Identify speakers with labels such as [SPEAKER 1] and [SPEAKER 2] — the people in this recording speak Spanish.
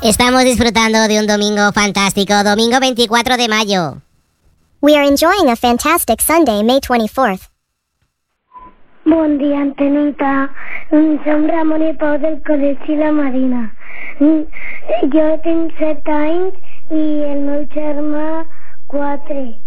[SPEAKER 1] Estamos disfrutando de un domingo fantástico, domingo 24 de mayo.
[SPEAKER 2] We are enjoying a fantastic Sunday, May 24th.
[SPEAKER 3] Bon dia, Antenita. Som Ramon i Pau del Col·legi La Marina. Jo tinc 7 anys i el meu germà 4.